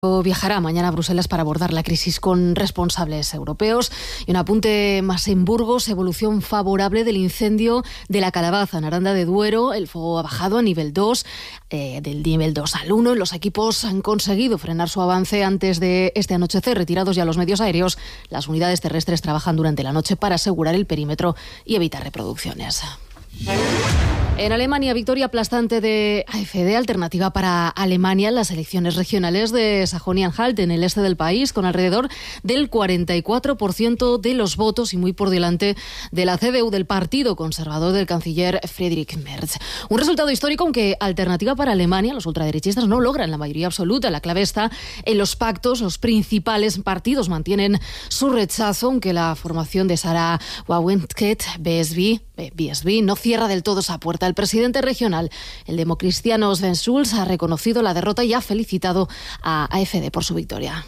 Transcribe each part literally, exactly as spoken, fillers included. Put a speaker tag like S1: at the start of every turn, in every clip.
S1: Viajará mañana a Bruselas para abordar la crisis con responsables europeos. Y un apunte más en Burgos, evolución favorable del incendio de la Calabaza en Aranda de Duero. El fuego ha bajado a nivel dos, eh, del nivel dos al uno. Los equipos han conseguido frenar su avance antes de este anochecer. Retirados ya los medios aéreos, las unidades terrestres trabajan durante la noche para asegurar el perímetro y evitar reproducciones. En Alemania, victoria aplastante de A F D, Alternativa para Alemania, en las elecciones regionales de Sajonia-Anhalt, en el este del país, con alrededor del cuarenta y cuatro por ciento de los votos y muy por delante de la C D U, del partido conservador del canciller Friedrich Merz. Un resultado histórico, aunque Alternativa para Alemania, los ultraderechistas no logran la mayoría absoluta. La clave está en los pactos. Los principales partidos mantienen su rechazo, aunque la formación de Sarah Wagenknecht-B S B no cierra del todo esa puerta. El presidente regional, el democristiano Sven Schulz, ha reconocido la derrota y ha felicitado a A F D por su victoria.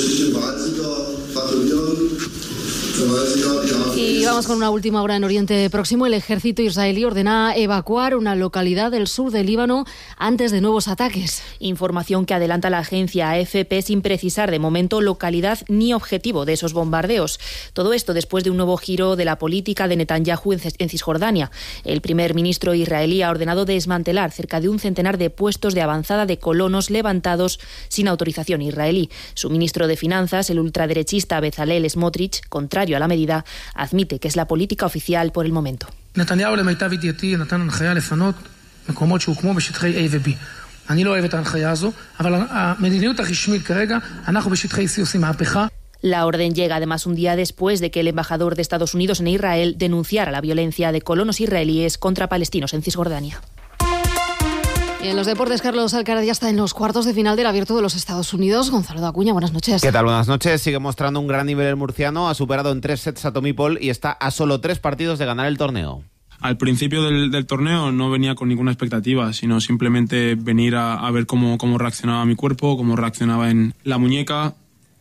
S1: Y vamos con una última hora en Oriente Próximo. El ejército israelí ordena evacuar una localidad del sur del Líbano antes de nuevos ataques.
S2: Información que adelanta la agencia A F P sin precisar de momento localidad ni objetivo de esos bombardeos. Todo esto después de un nuevo giro de la política de Netanyahu en Cisjordania. El primer ministro israelí ha ordenado desmantelar cerca de un centenar de puestos de avanzada de colonos levantados sin autorización israelí. Su ministro de Finanzas, el ultraderechista Bezalel Smotrich, contrario a la medida, admite que es la política oficial por el momento.
S3: Netanyahu למיטב ידיעתי נתן הנחיה לפנות מקומות שהוקמו בשטחי A ו-B. אני לא אוהב את ההנחיה הזו, אבל המדיניות הרשמית כרגע, אנחנו בשטחי C עושים מהפכה.
S2: La orden llega además un día después de que el embajador de Estados Unidos en Israel denunciara la violencia de colonos israelíes contra palestinos en Cisjordania.
S1: Y en los deportes, Carlos Alcaraz ya está en los cuartos de final del Abierto de los Estados Unidos. Gonzalo Dacuña, buenas noches.
S4: ¿Qué tal? Buenas noches. Sigue mostrando un gran nivel el murciano. Ha superado en tres sets a Tommy Paul y está a solo tres partidos de ganar el torneo.
S5: Al principio del, del torneo no venía con ninguna expectativa, sino simplemente venir a, a ver cómo, cómo reaccionaba mi cuerpo, cómo reaccionaba en la muñeca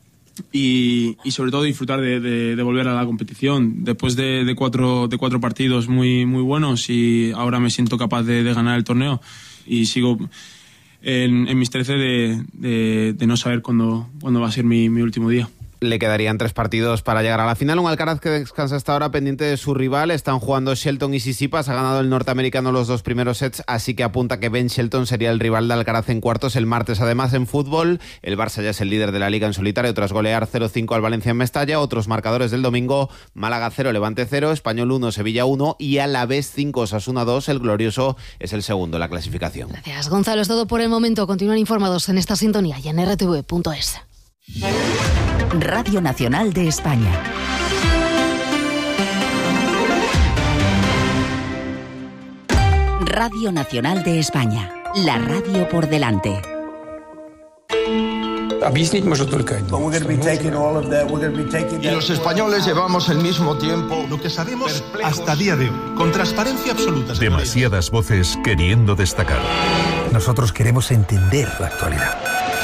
S5: y, y sobre todo disfrutar de, de, de volver a la competición. Después de, de, cuatro, de cuatro partidos muy, muy buenos y ahora me siento capaz de, de ganar el torneo. Y sigo en, en mis trece de, de, de no saber cuándo, cuándo va a ser mi, mi último día.
S4: Le quedarían tres partidos para llegar a la final. Un Alcaraz que descansa hasta ahora pendiente de su rival. Están jugando Shelton y Tsitsipas. Ha ganado el norteamericano los dos primeros sets, así que apunta que Ben Shelton sería el rival de Alcaraz en cuartos el martes. Además, en fútbol, el Barça ya es el líder de la Liga en solitario tras golear cero cinco al Valencia en Mestalla. Otros marcadores del domingo: Málaga cero, Levante cero, Español uno, Sevilla uno y Alavés cinco, Osasuna dos. El glorioso es el segundo en la clasificación.
S1: Gracias, Gonzalo. Es todo por el momento. Continúen informados en esta sintonía y en r t v punto es.
S6: Radio Nacional de España. Radio Nacional de España. La radio por delante.
S7: Y los españoles llevamos el mismo tiempo.
S8: Lo que sabemos hasta día de hoy, con transparencia absoluta.
S9: Demasiadas voces queriendo destacar.
S10: Nosotros queremos entender la actualidad.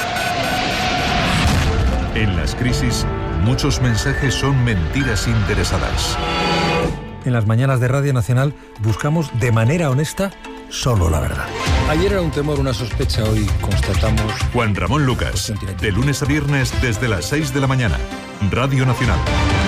S9: En las crisis, muchos mensajes son mentiras interesadas.
S10: En las mañanas de Radio Nacional buscamos de manera honesta solo la verdad.
S11: Ayer era un temor, una sospecha, hoy constatamos...
S9: Juan Ramón Lucas, de lunes a viernes desde las seis de la mañana. Radio Nacional.